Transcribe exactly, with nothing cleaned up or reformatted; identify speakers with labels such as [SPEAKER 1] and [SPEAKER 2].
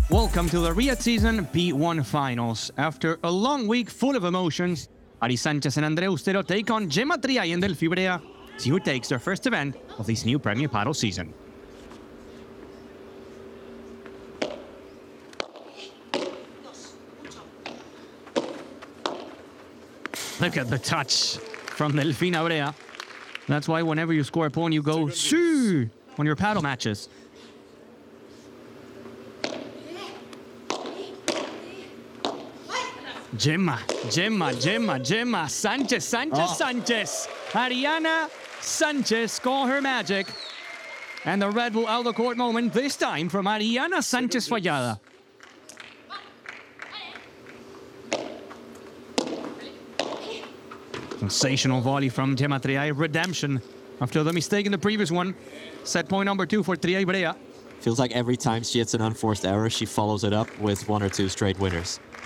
[SPEAKER 1] Welcome to the Riyadh Season P one Finals. After a long week full of emotions, Ari Sanchez and Andrea Austero take on Gemma Triay and Delphi Brea. See who takes their first event of this new Premier Padel season. Look at the touch from Delfina Brea. That's why whenever you score a point, you go "Su" on your paddle matches. Gemma, Gemma, Gemma, Gemma, Sanchez, Sanchez, oh. Sanchez. Ariana Sanchez call her magic. And the Red Bull out of court moment, this time from Ariana Sanchez Fallada. Sensational volley from Gemma Triay. Redemption after the mistake in the previous one. Set point number two for Triay Brea.
[SPEAKER 2] Feels like every time she hits an unforced error, she follows it up with one or two straight winners.